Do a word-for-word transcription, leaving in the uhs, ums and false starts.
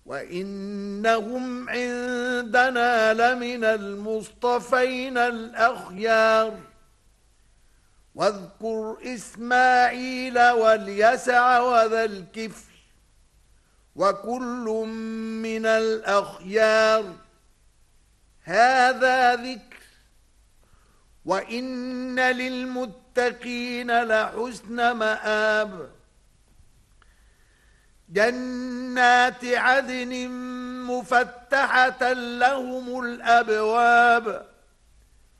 وإنهم عندنا لمن المصطفين الأخيار واذكر إسماعيل واليسع وذا الكفل وكل من الأخيار هذا ذكر وإن للمتقين لحسن مآب جنات عدن مفتحة لهم الأبواب